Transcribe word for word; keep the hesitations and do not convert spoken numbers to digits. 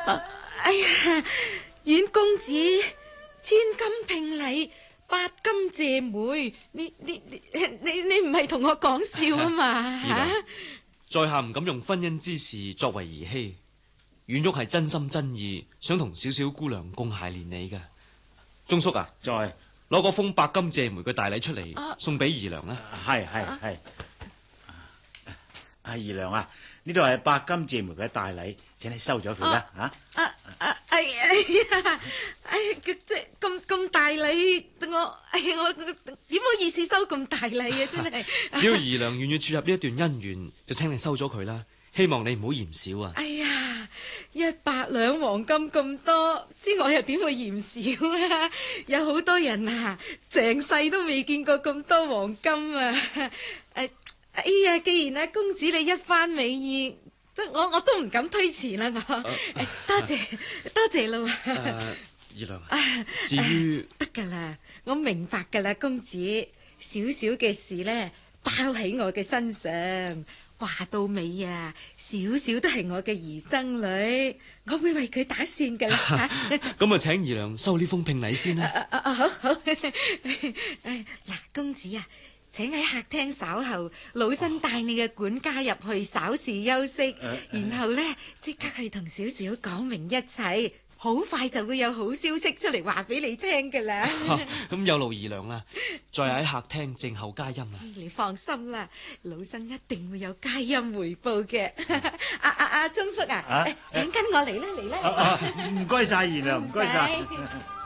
哎呀，阮公子千金聘禮，八金謝媒，你你你你你唔係同我講笑啊嘛吓？ 在下唔敢用婚姻之事作為兒戲，阮玉係真心真意想同小小姑娘共諧連理嘅。鐘叔啊， 在攞個封百金謝媒嘅大禮出嚟，啊、送俾姨娘啦。 係係係，阿姨娘啊，呢度係百金謝媒嘅大禮，請你收咗佢啦吓。 啊啊哎呀，哎即係咁咁大禮，我哎呀我點好意思收咁大禮啊！真係。 只要姨娘願意注入呢一段姻緣，就請你收咗佢啦。希望你唔好嫌少啊！ 哎呀，一百兩黃金咁多，知我又點會嫌少啊？有好多人啊，成世都未見過咁多黃金啊！誒，哎呀，既然阿公子你一番美意，我我都唔敢推辭啦，我、啊、多謝多謝咯。 姨娘，至於得噶啦，我明白噶啦，公子，少少嘅事咧，包喺我嘅身上。話到尾啊，少少都係我嘅兒生女，我會為佢打算噶啦。 咁啊，請姨娘收呢封聘禮先啦。 啊啊、好好。嗱，公子啊，請喺客廳稍後，老身帶你嘅管家入去稍事休息，啊、然後咧即刻去同小小講明一切。好快就會有好消息出嚟話俾你聽噶啦。 咁有勞姨娘啦，再喺客廳靜候佳音啦。 你放心啦，老身一定會有佳音回報嘅。阿阿阿鐘叔啊，啊請跟我嚟啦嚟啦。 唔該晒姨娘，唔該晒。